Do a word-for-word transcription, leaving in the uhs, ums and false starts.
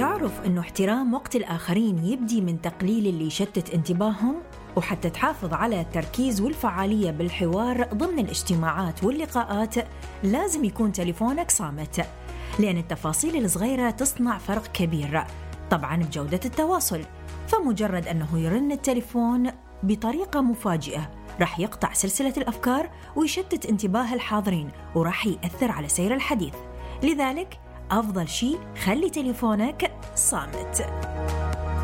تعرف أنه احترام وقت الآخرين يبدي من تقليل اللي يشتت انتباههم؟ وحتى تحافظ على التركيز والفعالية بالحوار ضمن الاجتماعات واللقاءات لازم يكون تليفونك صامت، لأن التفاصيل الصغيرة تصنع فرق كبير طبعاً بجودة التواصل. فمجرد أنه يرن التليفون بطريقة مفاجئة رح يقطع سلسلة الأفكار ويشتت انتباه الحاضرين ورح يأثر على سير الحديث. لذلك أفضل شيء خلي تليفونك صامت.